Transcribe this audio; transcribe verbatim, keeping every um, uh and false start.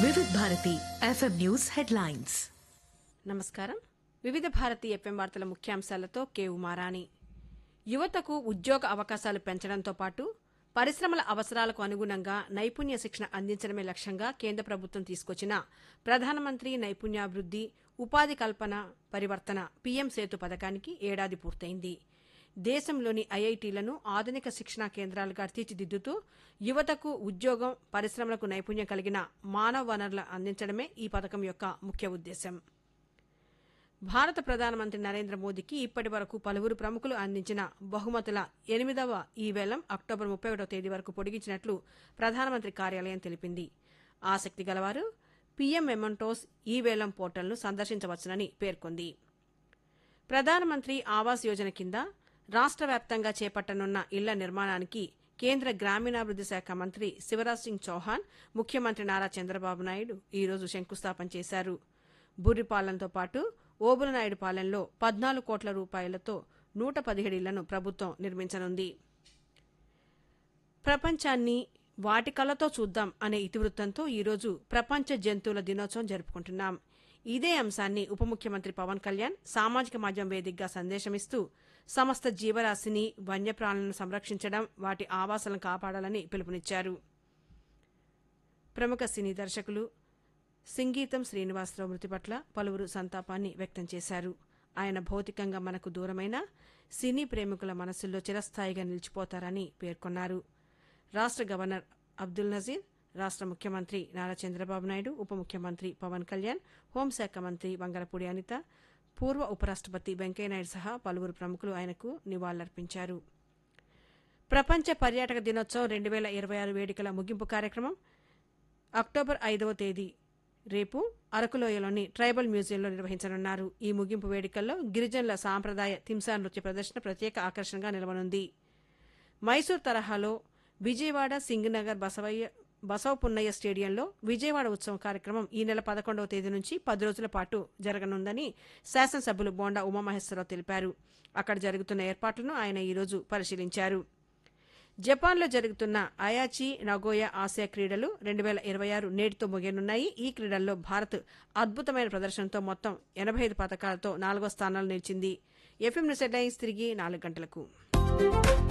వివిధ Bharati FM news headlines. నమస్కారం. వివిధ భారతి ఎఫ్ఎం వార్తల ముఖ్యాంశాలతో కే ఉమారాణి. యువతకు ఉద్యోగ అవకాశాలు పెంచడంతో పాటు పరిశ్రమల అవసరాలకు అనుగుణంగా నైపుణ్య శిక్షణ అందించడమే లక్ష్యంగా కేంద్ర ప్రభుత్వం తీసుకొచ్చిన ప్రధానమంత్రి నైపుణ్యాభివృద్ది ఉపాధి కల్పన పరివర్తన పీఎం సేతు పథకానికి ఏడాది పూర్తయింది. దేశంలోని ఐఐటీలను ఆధునిక శిక్షణా కేంద్రాలుగా తీర్చిదిద్దుతూ యువతకు ఉద్యోగం, పరిశ్రమలకు నైపుణ్యం కలిగిన మానవ వనరులు అందించడమే ఈ పథకం యొక్క ముఖ్య ఉద్దేశం. భారత ప్రధానమంత్రి నరేంద్ర మోదీకి ఇప్పటి వరకు పలువురు ప్రముఖులు అందించిన బహుమతుల ఎనిమిదవ ఈ వేలం అక్టోబర్ ముప్పై ఒకటో తేదీ వరకు పొడిగించినట్లు ప్రధానమంత్రి కార్యాలయం తెలిపింది. ఆసక్తి గలవారు పీఎం మెమెంటోస్ ఈ వేలం పోర్టల్ను సందర్శించవచ్చునని పేర్కొంది. ప్రధానమంత్రి ఆవాస్ యోజన కింద రాష్ట్ర వ్యాప్తంగా చేపట్టనున్న ఇళ్ల నిర్మాణానికి కేంద్ర గ్రామీణాభివృద్ది శాఖ మంత్రి శివరాజ్ సింగ్ చౌహాన్, ముఖ్యమంత్రి నారా చంద్రబాబు నాయుడు ఈరోజు శంకుస్థాపన చేశారు. బుర్రిపాలెంతో పాటు ఓబులనాయుడుపాలెంలో పద్నాలుగు కోట్ల రూపాయలతో నూట పదిహేడు ఇళ్లను ప్రభుత్వం నిర్మించనుంది. ప్రపంచాన్ని వాటి కళ్ళతో చూద్దాం అనే ఇతివృత్తంతో ఈరోజు ప్రపంచ జంతువుల దినోత్సవం జరుపుకుంటున్నాం. ఇదే అంశాన్ని ఉప ముఖ్యమంత్రి పవన్ కళ్యాణ్ సామాజిక మాధ్యమం వేదికగా సందేశమిస్తూ సమస్త జీవరాశిని, వన్యప్రాణులను సంరక్షించడం, వాటి ఆవాసాలను కాపాడాలని పిలుపునిచ్చారు. ప్రముఖ సినీ దర్శకులు సింగీతం శ్రీనివాసరావు మృతి పట్ల పలువురు సంతాపాన్ని వ్యక్తం చేశారు. ఆయన భౌతికంగా మనకు దూరమైన సినీ ప్రేమికుల మనసుల్లో చిరస్థాయిగా నిలిచిపోతారని పేర్కొన్నారు. రాష్ట్ర గవర్నర్ అబ్దుల్ నజీర్, రాష్ట్ర ముఖ్యమంత్రి నారా చంద్రబాబు నాయుడు, ఉప ముఖ్యమంత్రి పవన్ కళ్యాణ్, హోంశాఖ మంత్రి బంగళపూడి అనిత, పూర్వ ఉపరాష్ట్రపతి వెంకయ్యనాయుడు సహా పలువురు ప్రముఖులు ఆయనకు నివాళులర్పించారు. ప్రపంచ పర్యాటక దినోత్సవం రెండు వేల ఇరవై ఆరు వేడుకల ముగింపు కార్యక్రమం అక్టోబర్ ఐదవ తేదీ రేపు అరకులోయలోని ట్రైబల్ మ్యూజియంలో నిర్వహించనున్నారు. ఈ ముగింపు వేడుకల్లో గిరిజనుల సాంప్రదాయ తింసా నృత్య ప్రదర్శన ప్రత్యేక ఆకర్షణగా నిలవనుంది. మైసూర్ తరహాలో విజయవాడ సింగనగర్ బసవయ్య బసవపున్నయ్య స్టేడియంలో విజయవాడ ఉత్సవం కార్యక్రమం ఈ నెల పదకొండవ తేదీ నుంచి పది రోజుల పాటు జరగనుందని శాసనసభ్యులు బోండా ఉమామహేశ్వరరావు తెలిపారు. అక్కడ జరుగుతున్న ఏర్పాట్లను ఆయన ఈరోజు పరిశీలించారు. జపాన్లో జరుగుతున్న అయాచి నగోయా ఆసియా క్రీడలు రెండు వేల ఇరవై ఆరు నేటితో ముగియనున్నాయి. ఈ క్రీడల్లో భారత్ అద్భుతమైన ప్రదర్శనతో మొత్తం ఎనభై ఐదు పథకాలతో నాలుగో స్థానాలు నిలిచింది. ఎఫ్ఎం న్యూస్ హెడ్లైన్స్ తిరిగి నాలుగు గంటలకు.